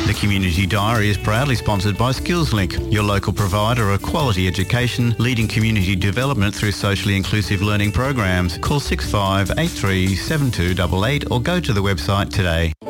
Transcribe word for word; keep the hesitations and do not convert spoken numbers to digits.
The Community Diary is proudly sponsored by SkillsLink, your local provider of quality education, leading community development through socially inclusive learning programs. Call six five eight three seven two eight eight or go to the website today.